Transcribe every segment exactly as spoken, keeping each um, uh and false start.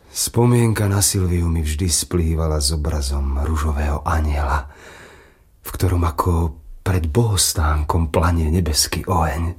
Spomienka na Silviu mi vždy splývala s obrazom ružového anjela, v ktorom ako pred bohostánkom planie nebeský oheň.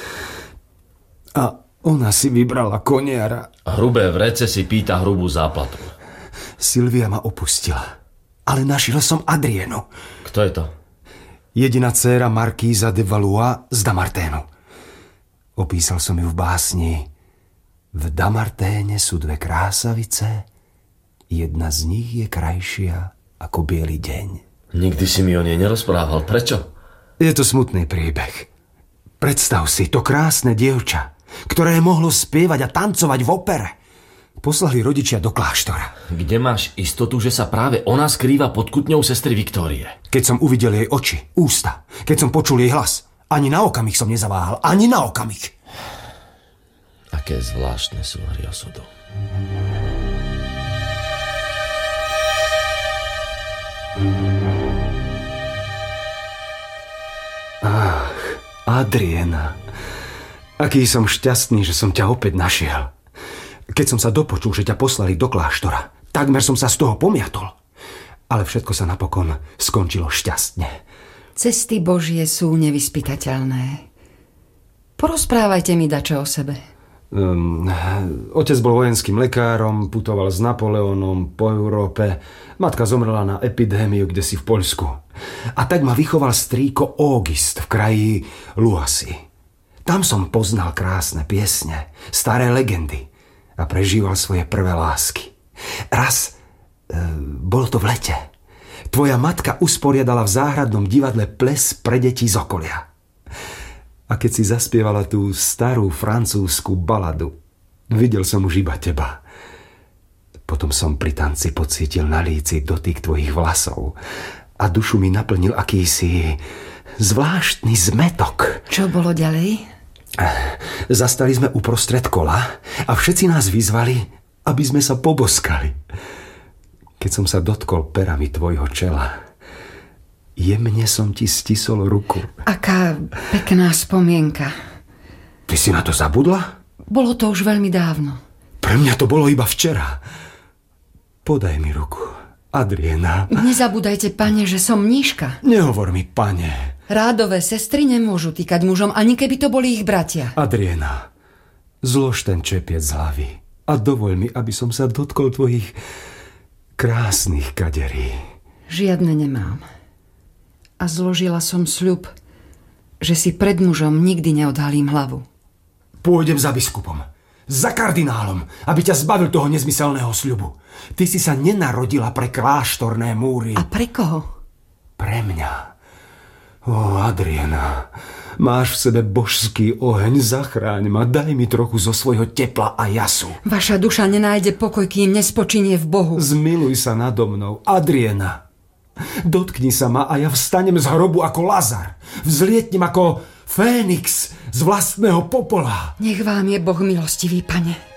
A ona si vybrala koniara. Hrubé vrece si pýta hrubú záplatu. Silvia ma opustila, ale našiel som Adrienu. Kto je to? Jediná dcéra markíza de Valois z Damarténu. Opísal som ju v básni. V Damarténe sú dve krásavice, jedna z nich je krajšia ako biely deň. Nikdy si mi o nej nerozprával. Prečo? Je to smutný príbeh. Predstav si to krásne dievča, ktoré mohlo spievať a tancovať v opere. Poslali rodičia do kláštora. Kde máš istotu, že sa práve ona skrýva pod kutňou sestry Viktórie? Keď som uvidel jej oči, ústa, keď som počul jej hlas, ani na okamih som nezaváhal, ani na okamih. Aké zvláštne sú hry osudu. Ach, Adriena. Aký som šťastný, že som ťa opäť našiel. Keď som sa dopočul, že ťa poslali do kláštora, takmer som sa z toho pomiatol. Ale všetko sa napokon skončilo šťastne. Cesty Božie sú nevyspytateľné. Porozprávajte mi dačo o sebe. Um, otec bol vojenským lekárom, putoval s Napoleónom po Európe. Matka zomrela na epidémiu kdesi v Poľsku. A tak ma vychoval strýko August v kraji Luasy. Tam som poznal krásne piesne, staré legendy a prežíval svoje prvé lásky. Raz, e, bolo to v lete. Tvoja matka usporiadala v záhradnom divadle ples pre deti z okolia. A keď si zaspievala tú starú francúzsku baladu, videl som už iba teba. Potom som pri tanci pocítil na líci dotyk tvojich vlasov a dušu mi naplnil akýsi zvláštny zmätok. Čo bolo ďalej? Zastali sme uprostred kola a všetci nás vyzvali, aby sme sa poboskali. Keď som sa dotkol perami tvojho čela, jemne som ti stisol ruku. Aká pekná spomienka. Ty si na to zabudla? Bolo to už veľmi dávno. Pre mňa to bolo iba včera. Podaj mi ruku, Adriena. Nezabúdajte, pane, že som mníška. Nehovor mi, pane. Rádové sestry nemôžu týkať mužom, ani keby to boli ich bratia. Adriena, zlož ten čepiec z hlavy a dovoľ mi, aby som sa dotkol tvojich krásnych kaderí. Žiadne nemám. A zložila som sľub, že si pred mužom nikdy neodhalím hlavu. Pôjdem za biskupom, za kardinálom, aby ťa zbavil toho nezmyselného sľubu. Ty si sa nenarodila pre kláštorné múry. A pre koho? Pre mňa. Ó, Adriena, máš v sebe božský oheň, zachráň ma, daj mi trochu zo svojho tepla a jasu. Vaša duša nenájde pokoj, kým nespočinie v Bohu. Zmiluj sa nado mnou, Adriena. Dotkni sa ma a ja vstanem z hrobu ako Lazar. Vzlietnem ako Fénix z vlastného popola. Nech vám je Boh milostivý, pane.